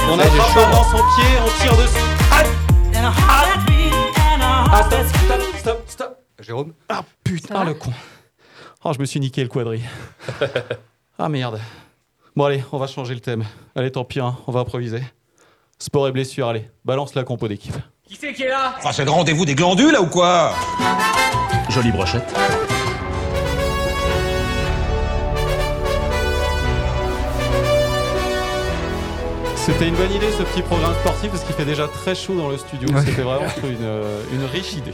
On attrape maintenant son pied, on tire dessus. Stop. Jérôme ? Ah putain, le con. Oh, je me suis niqué le quadri. Ah merde. Bon allez, on va changer le thème. Allez, tant pis, on va improviser. Sport et blessure, allez, balance la compo d'équipe. Qui c'est qui est là ? Enfin, c'est le rendez-vous des glandules, là, ou quoi ? Jolie brochette. C'était une bonne idée ce petit programme sportif parce qu'il fait déjà très chaud dans le studio. Ouais. C'était vraiment une riche idée.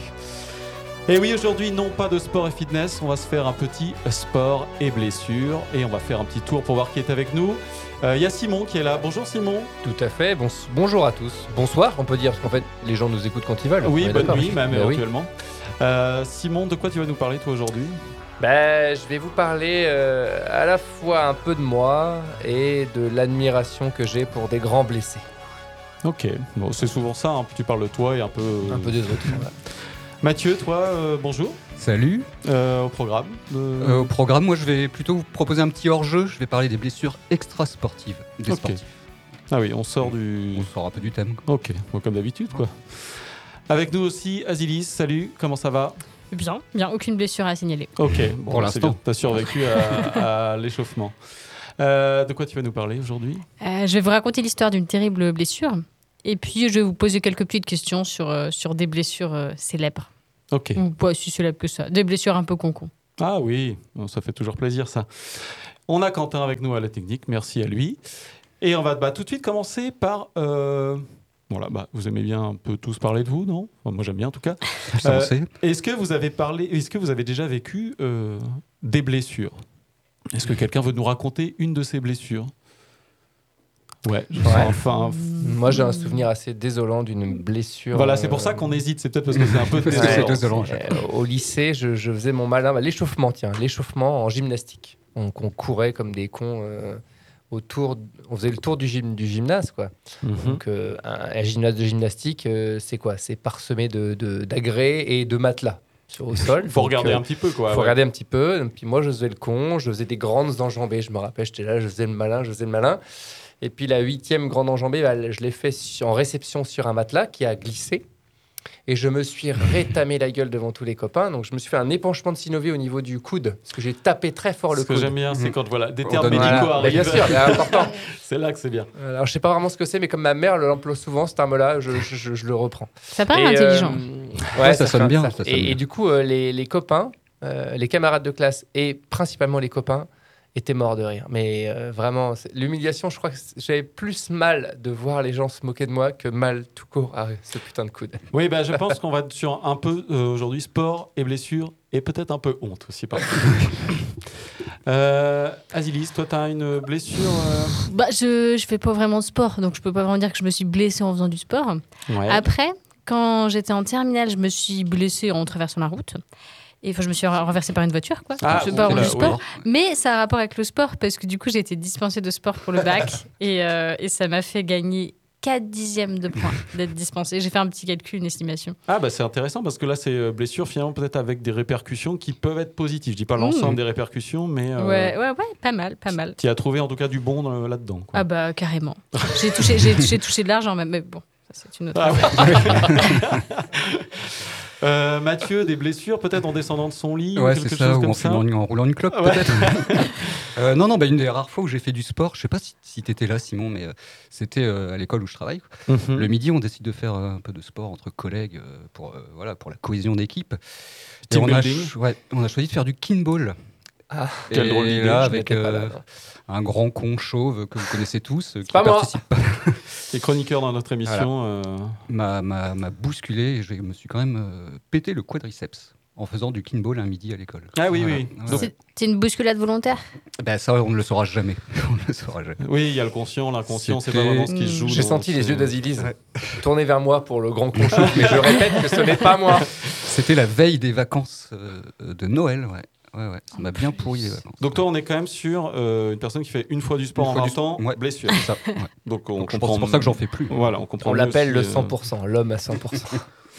Et oui, aujourd'hui, non pas de sport et fitness, on va se faire un petit sport et blessure et on va faire un petit tour pour voir qui est avec nous. Il y a Simon qui est là. Bonjour Simon. Tout à fait. Bonjour à tous. Bonsoir, on peut dire, parce qu'en fait, les gens nous écoutent quand ils veulent. Oui, On est bonne d'accord. nuit même Ben oui. éventuellement. Simon, de quoi tu vas nous parler toi aujourd'hui ? Je vais vous parler à la fois un peu de moi et de l'admiration que j'ai pour des grands blessés. Ok, bon, c'est souvent ça, tu parles de toi et un peu des autres. Voilà. Mathieu, toi, bonjour. Salut. Au programme Au programme, moi, je vais plutôt vous proposer un petit hors-jeu. Je vais parler des blessures extra-sportives des Ok. sportifs. Ah oui, on sort du... On sort un peu du thème, quoi. Ok, bon, comme d'habitude quoi. Avec nous aussi, Azilis, salut, comment ça va ? Bien, aucune blessure à signaler. Ok, bon, Pour c'est l'instant. bien, t'as survécu à l'échauffement. De quoi tu vas nous parler aujourd'hui ? Je vais vous raconter l'histoire d'une terrible blessure. Et puis, je vais vous poser quelques petites questions sur des blessures célèbres. Ok. Ou pas si célèbres que ça. Des blessures un peu con-con. Ah oui, bon, ça fait toujours plaisir ça. On a Quentin avec nous à la technique, merci à lui. Et on va tout de suite commencer par... Voilà, vous aimez bien un peu tous parler de vous, non ? Enfin, moi j'aime bien en tout cas. Ça, on sait. Est-ce que vous avez déjà vécu des blessures ? Est-ce que quelqu'un veut nous raconter une de ces blessures ? Ouais. Enfin, Moi, j'ai un souvenir assez désolant d'une blessure. voilà, c'est pour ça qu'on hésite. C'est peut-être parce que c'est un peu Parce que c'est désolant. désolant. Au lycée, je faisais mon malin. L'échauffement en gymnastique. On courait comme des cons autour. On faisait le tour du gymnase, quoi. Mhm. Donc, un gymnase de gymnastique, c'est quoi ? C'est parsemé d'agrès et de matelas au sol. Il faut Donc, regarder un petit peu, quoi. faut ouais. regarder un petit peu. Et puis moi, je faisais le con, je faisais des grandes enjambées. Je me rappelle, j'étais là, je faisais le malin. Et puis la 8e grande enjambée, je l'ai fait en réception sur un matelas qui a glissé. Et je me suis rétamé la gueule devant tous les copains. Donc je me suis fait un épanchement de synovium au niveau du coude. Parce que j'ai tapé très fort le Ce que coude. j'aime bien, c'est quand des On termes donne- médicaux Voilà. arrivent. Bien sûr, c'est important. C'est là que c'est bien. Alors je sais pas vraiment ce que c'est, mais comme ma mère l'emploie souvent, ce terme-là, je le reprends. Ça paraît intelligent. Ouais, ça sonne bien, ça. ça sonne Et bien. du coup, les copains, les camarades de classe et principalement les copains étaient morts de rire. Mais vraiment, l'humiliation, je crois que j'avais plus mal de voir les gens se moquer de moi que mal tout court à ce putain de coude. Oui, je pense qu'on va être sur un peu aujourd'hui sport et blessures et peut-être un peu honte aussi. Azilis, toi, tu as une blessure Je fais pas vraiment de sport, donc je peux pas vraiment dire que je me suis blessée en faisant du sport. Ouais. Après, quand j'étais en terminale, je me suis blessée en traversant la route. Et je me suis renversée par une voiture, quoi. Ah, Je fais pas oula, du sport. oui. Mais ça a rapport avec le sport, parce que du coup, j'ai été dispensée de sport pour le bac. et ça m'a fait gagner 4 dixièmes de points d'être dispensée. J'ai fait un petit calcul, une estimation. Ah c'est intéressant parce que là c'est blessure finalement peut-être avec des répercussions qui peuvent être positives. Je dis pas l'ensemble des répercussions mais Ouais, pas mal. tu as trouvé en tout cas du bon là-dedans. Quoi. Ah bah, carrément. J'ai touché de l'argent, mais bon, ça c'est une autre Ah affaire. ouais. Mathieu, des blessures peut-être en descendant de son lit Ouais, ou c'est quelque ça, chose ou comme en ça. en roulant une clope, Ouais. peut-être. Non, une des rares fois où j'ai fait du sport, je sais pas si t'étais là, Simon, mais c'était à l'école où je travaille. Quoi. Mhm. Le midi, on décide de faire un peu de sport entre collègues pour la cohésion d'équipe. Et Team on a, building. on a choisi de faire du kinball. Ah, Quelle drôle d'idée, là, je avec n'étais pas là, non. un grand con chauve que vous connaissez tous, qui pas moi. participe pas, Et chroniqueur dans notre émission. m'a bousculé et je me suis quand même pété le quadriceps en faisant du kinball un midi à l'école. Ah oui, Voilà. oui. Voilà. C'est une bousculade volontaire. Ben, ça, on ne le saura jamais. On ne le saura jamais. Oui, il y a le conscient, l'inconscient, c'est pas C'était- vraiment ce qui se joue. J'ai dans senti les ce- yeux d'Azilis tourner vers moi pour le grand conchou, mais je répète que ce n'est pas moi. C'était la veille des vacances de Noël, ouais. Ouais, ça m'a bien pourri les vacances. Donc toi, on est quand même sur une personne qui fait une fois du sport Une en fois 20 du ans, ouais. blessure. Ça, ouais. Donc on Donc, je comprend. pense c'est pour ça que j'en fais plus. Voilà, on comprend. On mieux l'appelle le aussi, 100%, l'homme à 100%.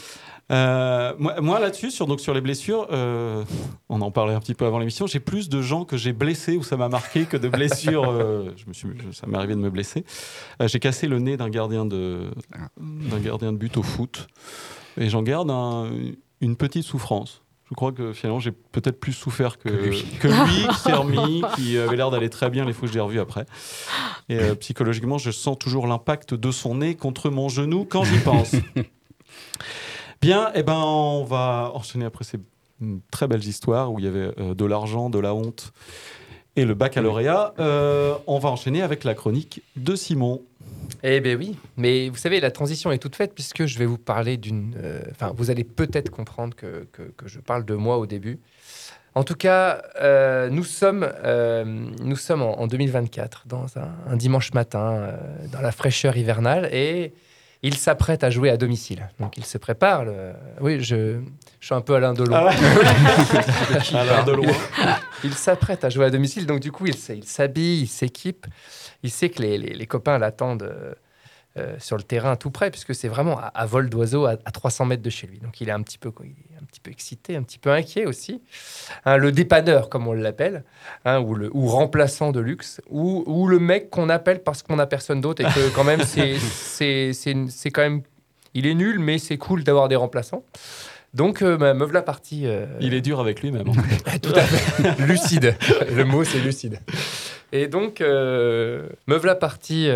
Moi là-dessus, sur les blessures, on en parlait un petit peu avant l'émission, j'ai plus de gens que j'ai blessés où ça m'a marqué que de blessures. Ça m'est arrivé de me blesser. J'ai cassé le nez d'un gardien de but au foot et j'en garde une petite souffrance. Je crois que finalement j'ai peut-être plus souffert que lui, qui s'est remis, qui avait l'air d'aller très bien les fois que j'ai revu après. Et psychologiquement, je sens toujours l'impact de son nez contre mon genou quand j'y pense. Bien, on va enchaîner après ces très belles histoires où il y avait de l'argent, de la honte et le baccalauréat. On va enchaîner avec la chronique de Simon. Eh bien oui, mais vous savez, la transition est toute faite puisque je vais vous parler vous allez peut-être comprendre que je parle de moi au début. En tout cas, nous sommes en 2024, dans un dimanche matin, dans la fraîcheur hivernale, et il s'apprête à jouer à domicile. Donc il se prépare. Oui, je suis un peu Alain Delon. Ah ouais. Alain Delon. Il s'apprête à jouer à domicile, donc du coup, il s'habille, il s'équipe. Il sait que les copains l'attendent sur le terrain tout près, puisque c'est vraiment à vol d'oiseau, à 300 mètres de chez lui. Donc il est un petit peu excité, un petit peu inquiet aussi. Le dépanneur, comme on l'appelle, ou remplaçant de luxe, ou le mec qu'on appelle parce qu'on n'a personne d'autre et que quand même, c'est quand même... Il est nul, mais c'est cool d'avoir des remplaçants. Donc, me voilà parti... Il est dur avec lui-même. Tout à fait. Lucide. Le mot, c'est lucide. Et donc, me voilà parti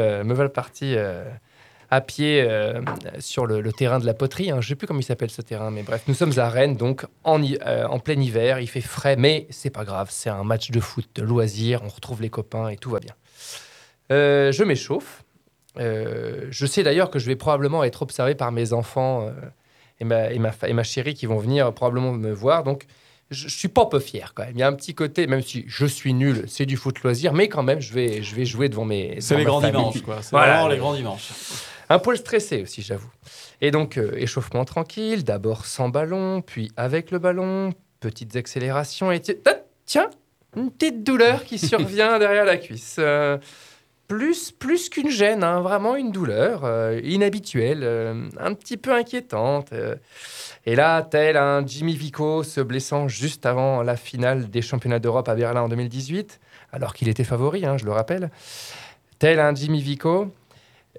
à pied sur le terrain de la poterie. Je ne sais plus comment il s'appelle ce terrain, mais bref, nous sommes à Rennes, donc en plein hiver. Il fait frais, mais c'est pas grave. C'est un match de foot, de loisir. On retrouve les copains et tout va bien. Je m'échauffe. Je sais d'ailleurs que je vais probablement être observé par mes enfants et ma chérie qui vont venir probablement me voir. Donc, je suis pas peu fier quand même. Il y a un petit côté, même si je suis nul, c'est du foot loisir, mais quand même, je vais jouer devant mes. C'est les grands dimanches, quoi. C'est vraiment les grands dimanches. Un poil stressé aussi, j'avoue. Et donc, échauffement tranquille, d'abord sans ballon, puis avec le ballon, petites accélérations, et tiens, une petite douleur qui survient derrière la cuisse. Plus qu'une gêne, vraiment une douleur inhabituelle, un petit peu inquiétante. Et là, tel un Jimmy Vico se blessant juste avant la finale des championnats d'Europe à Berlin en 2018, alors qu'il était favori, je le rappelle. Tel un Jimmy Vico... Quoi ?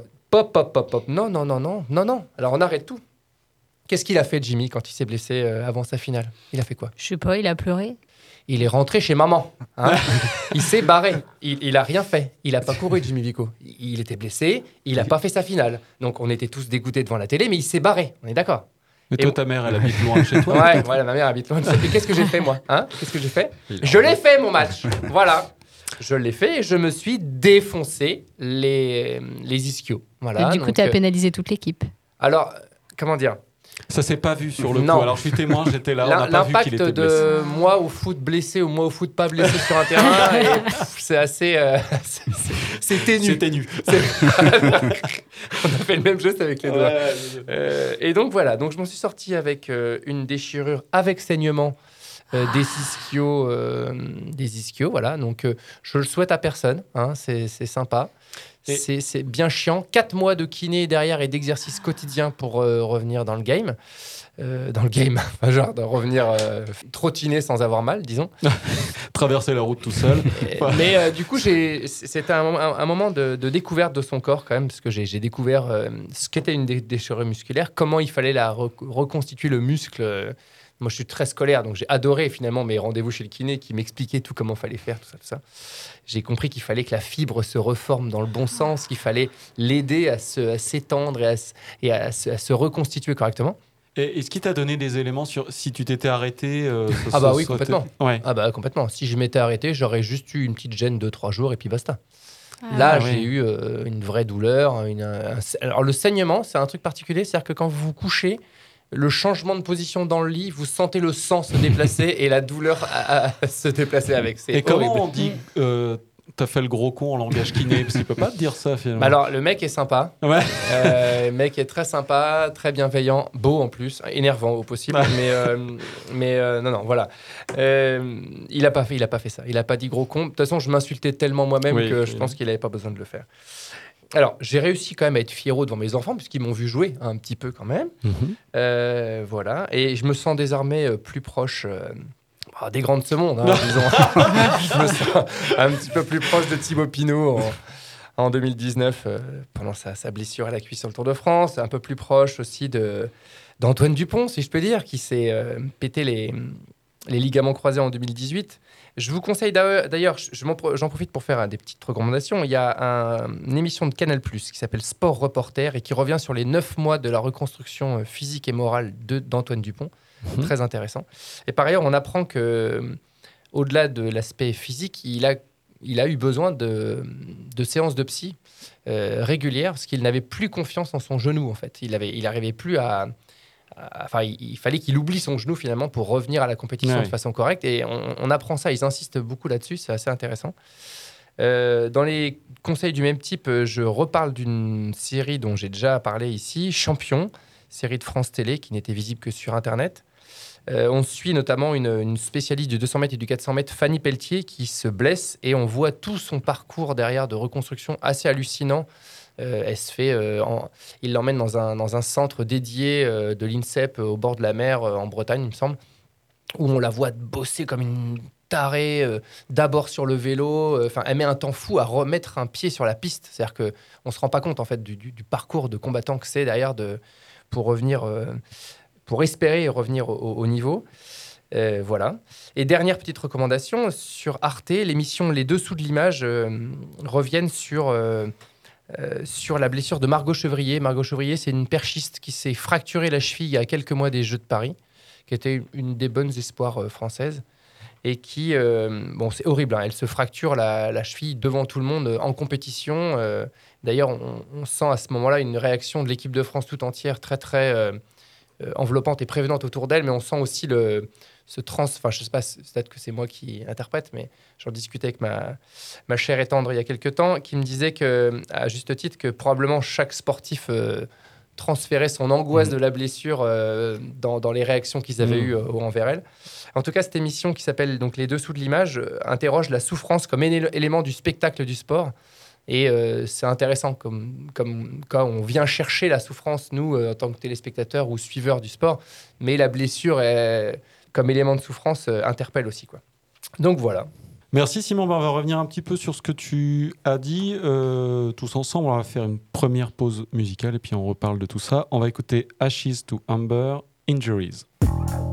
Pop. Non. Alors, on arrête tout. Qu'est-ce qu'il a fait, Jimmy, quand il s'est blessé avant sa finale ? Il a fait quoi ? Je sais pas, il a pleuré. Il est rentré chez maman. Il s'est barré. Il a rien fait. Il a pas couru, Jimmy Vico. Il était blessé. Il a pas fait sa finale. Donc, on était tous dégoûtés devant la télé, mais il s'est barré. On est d'accord ? Mais toi, ta mère, elle habite loin de chez toi. Ouais, ma mère habite loin de chez toi. Et qu'est-ce que j'ai fait, moi ? Qu'est-ce que j'ai fait ? Je l'ai fait, mon match. Voilà. Je l'ai fait et je me suis défoncé les ischios. Voilà. Et du coup, tu as pénalisé toute l'équipe. Alors, comment dire ? Ça s'est pas vu sur le Non. coup. Alors, je suis témoin, j'étais là, on n'a pas vu qu'il était blessé. L'impact de moi au foot blessé ou moi au foot pas blessé sur un terrain, c'est assez... c'est ténu. C'est ténu. On a fait le même geste avec les doigts. Et donc, voilà. Donc, je m'en suis sorti avec une déchirure avec saignement des ischios, voilà. Donc, je le souhaite à personne. C'est sympa. C'est bien chiant. 4 mois de kiné derrière et d'exercice quotidien pour revenir dans le game. Genre de revenir trottiner sans avoir mal, disons. Traverser la route tout seul. Mais du coup, c'était un moment de découverte de son corps quand même, parce que j'ai découvert ce qu'était une déchirure musculaire, comment il fallait reconstituer le muscle. Moi, je suis très scolaire, donc j'ai adoré finalement mes rendez-vous chez le kiné qui m'expliquait tout comment fallait faire, tout ça. J'ai compris qu'il fallait que la fibre se reforme dans le bon sens, qu'il fallait l'aider à s'étendre et à se reconstituer correctement. Et est-ce qu'il t'a donné des éléments sur si tu t'étais arrêté oui, complètement. Ouais. Complètement. Si je m'étais arrêté, j'aurais juste eu une petite gêne de 3 jours et puis basta. J'ai eu une vraie douleur. Alors, le saignement, c'est un truc particulier. C'est-à-dire que quand vous vous couchez, le changement de position dans le lit, vous sentez le sang se déplacer et la douleur se déplacer avec. C'est et horrible. Comment on dit t'as fait le gros con en langage kiné? Parce qu'il peut pas te dire ça finalement. Alors, le mec est sympa. Ouais. Le mec est très sympa, très bienveillant, beau en plus, énervant au possible. Ouais. Non, voilà. Il a pas fait ça. Il a pas dit gros con. De toute façon, je m'insultais tellement moi-même que je pense qu'il avait pas besoin de le faire. Alors, j'ai réussi quand même à être fiero devant mes enfants, puisqu'ils m'ont vu jouer un petit peu quand même. Voilà. Et je me sens désormais plus proche des grands de ce monde, disons. Je me sens un petit peu plus proche de Thibaut Pinot en 2019, pendant sa blessure à la cuisse sur le Tour de France. Un peu plus proche aussi d'Antoine Dupont, si je peux dire, qui s'est pété les ligaments croisés en 2018. Je vous conseille d'ailleurs, j'en profite pour faire des petites recommandations. Il y a une émission de Canal+, qui s'appelle Sport Reporter et qui revient sur les 9 mois de la reconstruction physique et morale d'Antoine Dupont. Très intéressant. Et par ailleurs, on apprend que, au-delà de l'aspect physique, il a eu besoin de séances de psy régulières parce qu'il n'avait plus confiance en son genou, en fait. Il n'arrivait plus il fallait qu'il oublie son genou finalement pour revenir à la compétition de façon correcte. Et on apprend ça, ils insistent beaucoup là-dessus, c'est assez intéressant. Dans les conseils du même type, je reparle d'une série dont j'ai déjà parlé ici, Champion, série de France Télé qui n'était visible que sur Internet. On suit notamment une spécialiste du 200 mètres et du 400 mètres, Fanny Pelletier, qui se blesse et on voit tout son parcours derrière de reconstruction assez hallucinant. Elle se fait, il l'emmène dans un centre dédié de l'INSEP au bord de la mer en Bretagne, il me semble, où on la voit bosser comme une tarée, d'abord sur le vélo. Elle met un temps fou à remettre un pied sur la piste. C'est-à-dire qu'on ne se rend pas compte en fait, du parcours de combattant que c'est derrière pour revenir... pour espérer revenir au niveau. Voilà. Et dernière petite recommandation, sur Arte, l'émission Les Dessous de l'image reviennent sur la blessure de Margot Chevrier. Margot Chevrier, c'est une perchiste qui s'est fracturé la cheville il y a quelques mois des Jeux de Paris, qui était une des bonnes espoirs françaises, et qui... c'est horrible, elle se fracture la cheville devant tout le monde en compétition. D'ailleurs, on sent à ce moment-là une réaction de l'équipe de France tout entière très, très... enveloppante et prévenante autour d'elle, mais on sent aussi je sais pas, peut-être que c'est moi qui interprète, mais j'en discutais avec ma chère et tendre il y a quelques temps, qui me disait à juste titre, que probablement chaque sportif transférait son angoisse de la blessure dans les réactions qu'ils avaient eues envers elle. En tout cas, cette émission qui s'appelle donc Les Dessous de l'image interroge la souffrance comme élément du spectacle du sport. Et c'est intéressant comme quand on vient chercher la souffrance, nous, en tant que téléspectateurs ou suiveurs du sport, mais la blessure, comme élément de souffrance, interpelle aussi, quoi. Donc voilà. Merci Simon, on va revenir un petit peu sur ce que tu as dit. Tous ensemble, on va faire une première pause musicale et puis on reparle de tout ça. On va écouter Ashes to Amber, Injuries.